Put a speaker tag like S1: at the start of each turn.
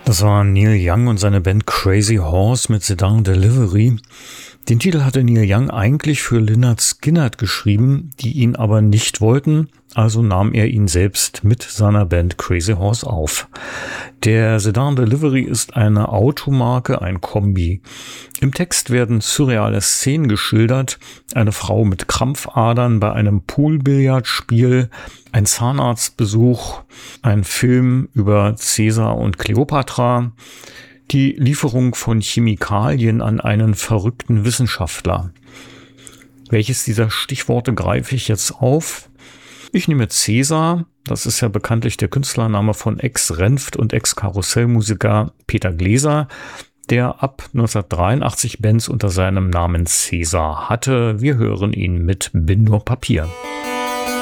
S1: Das war Neil Young und seine Band Crazy Horse mit Sedan Delivery. Den Titel hatte Neil Young eigentlich für Lynyrd Skynyrd geschrieben, die ihn aber nicht wollten, also nahm er ihn selbst mit seiner Band Crazy Horse auf. Der Sedan Delivery ist eine Automarke, ein Kombi. Im Text werden surreale Szenen geschildert, eine Frau mit Krampfadern bei einem Poolbillardspiel, ein Zahnarztbesuch, ein Film über Caesar und Kleopatra, die Lieferung von Chemikalien an einen verrückten Wissenschaftler. Welches dieser Stichworte greife ich jetzt auf? Ich nehme Caesar, das ist ja bekanntlich der Künstlername von Ex-Renft und Ex-Karussellmusiker Peter Gläser, der ab 1983 Bands unter seinem Namen Caesar hatte. Wir hören ihn mit Bin nur Papier.